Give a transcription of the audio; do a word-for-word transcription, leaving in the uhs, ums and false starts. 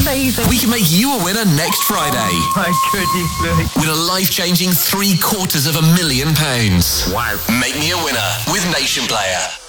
amazing. We can make you a winner next Friday. My goodness, Louis. Win a life-changing three quarters of a million pounds. Wow. Make me a winner with Nation Player.